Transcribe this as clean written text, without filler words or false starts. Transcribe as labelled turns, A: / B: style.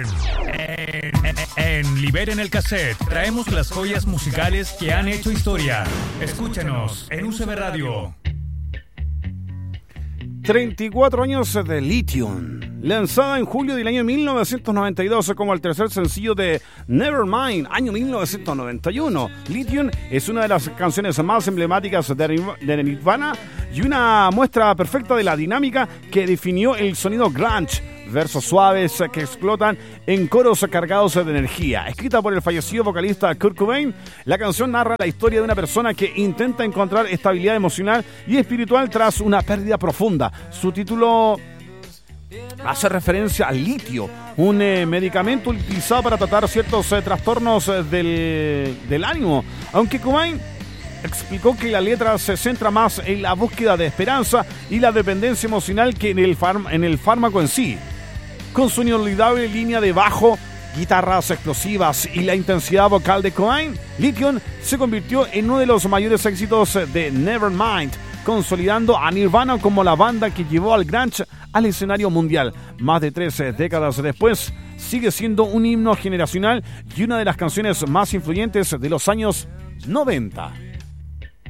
A: En Liberen el Cassette traemos las joyas musicales que han hecho historia. Escúchanos en UCB Radio.
B: 34 años de Lithium, lanzada en julio del año 1992 como el tercer sencillo de Nevermind, año 1991. Lithium es una de las canciones más emblemáticas de Nirvana y una muestra perfecta de la dinámica que definió el sonido grunge. Versos suaves que explotan en coros cargados de energía. Escrita por el fallecido vocalista Kurt Cobain, la canción narra la historia de una persona que intenta encontrar estabilidad emocional y espiritual tras una pérdida profunda. Su título hace referencia al litio, un medicamento utilizado para tratar ciertos trastornos del ánimo. Aunque Cobain explicó que la letra se centra más en la búsqueda de esperanza y la dependencia emocional que en el fármaco en sí. Con su inolvidable línea de bajo, guitarras explosivas y la intensidad vocal de Cobain, Lithium se convirtió en uno de los mayores éxitos de Nevermind, consolidando a Nirvana como la banda que llevó al grunge al escenario mundial. Más de 13 décadas después, sigue siendo un himno generacional y una de las canciones más influyentes de los años 90.